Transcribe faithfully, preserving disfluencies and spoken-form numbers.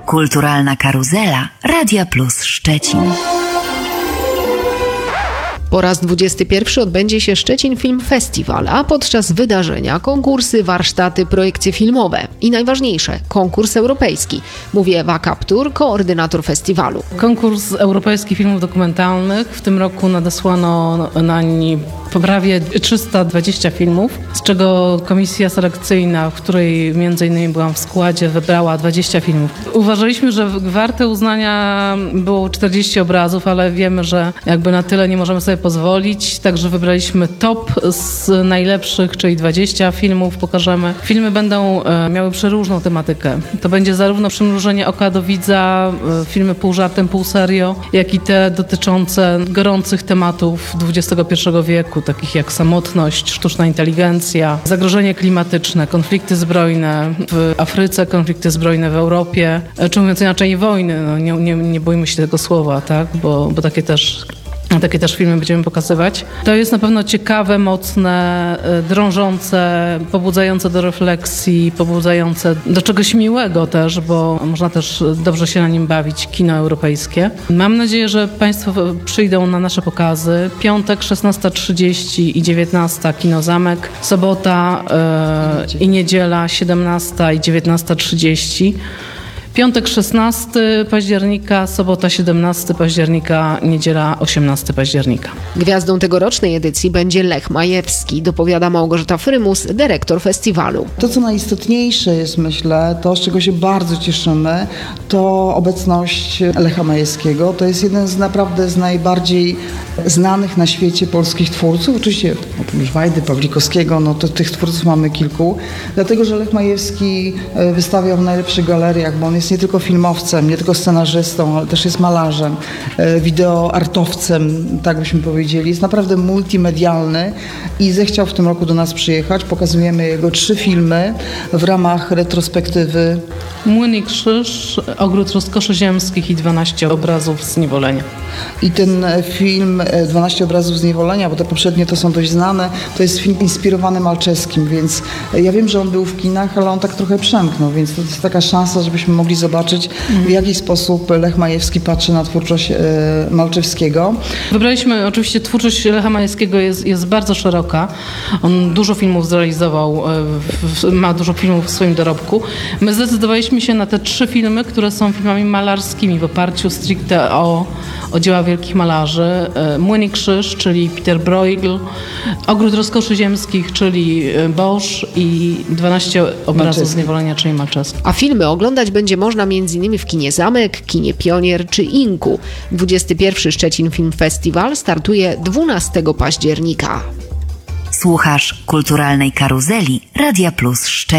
Kulturalna karuzela Radia Plus Szczecin. Po raz dwudziesty pierwszy odbędzie się Szczecin Film Festival, a podczas wydarzenia konkursy, warsztaty, projekcje filmowe i najważniejsze, konkurs europejski, mówi Ewa Kaptur, koordynator festiwalu. Konkurs europejskich filmów dokumentalnych. W tym roku nadesłano nań prawie trzysta dwadzieścia filmów, z czego komisja selekcyjna, w której między innymi byłam w składzie, wybrała dwadzieścia filmów. Uważaliśmy, że warte uznania było czterdzieści obrazów, ale wiemy, że jakby na tyle nie możemy sobie pozwolić, także wybraliśmy top z najlepszych, czyli dwadzieścia filmów pokażemy. Filmy będą e, miały przeróżną tematykę. To będzie zarówno przymrużenie oka do widza, e, filmy pół żartem, pół serio, jak i te dotyczące gorących tematów dwudziestego pierwszego wieku, takich jak samotność, sztuczna inteligencja, zagrożenie klimatyczne, konflikty zbrojne w Afryce, konflikty zbrojne w Europie, e, czy mówiąc inaczej wojny, no, nie, nie, nie bójmy się tego słowa, tak? bo, bo takie też Takie też filmy będziemy pokazywać. To jest na pewno ciekawe, mocne, drążące, pobudzające do refleksji, pobudzające do czegoś miłego też, bo można też dobrze się na nim bawić, kino europejskie. Mam nadzieję, że Państwo przyjdą na nasze pokazy. Piątek, szesnasta trzydzieści i dziewiętnasta Kino Zamek, sobota yy, i niedziela, siedemnasta i dziewiętnasta trzydzieści. Piątek szesnastego października, sobota siedemnastego października, niedziela osiemnastego października. Gwiazdą tegorocznej edycji będzie Lech Majewski, dopowiada Małgorzata Frymus, dyrektor festiwalu. To, co najistotniejsze jest, myślę, to, z czego się bardzo cieszymy, to obecność Lecha Majewskiego. To jest jeden z naprawdę z najbardziej znanych na świecie polskich twórców. Oczywiście oprócz Wajdy, Pawlikowskiego, no to tych twórców mamy kilku. Dlatego, że Lech Majewski wystawiał w najlepszych galeriach, bo on jest nie tylko filmowcem, nie tylko scenarzystą, ale też jest malarzem, wideoartowcem, tak byśmy powiedzieli. Jest naprawdę multimedialny i zechciał w tym roku do nas przyjechać. Pokazujemy jego trzy filmy w ramach retrospektywy Młyn i krzyż, Ogród rozkoszy ziemskich i dwanaście obrazów zniewolenia. I ten film dwanaście obrazów zniewolenia, bo te poprzednie to są dość znane, to jest film inspirowany Malczewskim, więc ja wiem, że on był w kinach, ale on tak trochę przemknął, więc to jest taka szansa, żebyśmy mogli zobaczyć, w jaki sposób Lech Majewski patrzy na twórczość e, Malczewskiego. Wybraliśmy, oczywiście twórczość Lecha Majewskiego jest, jest bardzo szeroka. On dużo filmów zrealizował, w, ma dużo filmów w swoim dorobku. My zdecydowaliśmy się na te trzy filmy, które są filmami malarskimi w oparciu stricte o, o dzieła wielkich malarzy. Młyn i krzyż, czyli Peter Bruegel, Ogród rozkoszy ziemskich, czyli Bosch i dwanaście obrazów zniewolenia, czyli Malczewski. A filmy oglądać będzie można m.in. w kinie Zamek, kinie Pionier czy Inku. dwudziesty pierwszy Szczecin Film Festival startuje dwunastego października. Słuchasz Kulturalnej Karuzeli Radia Plus Szczecin.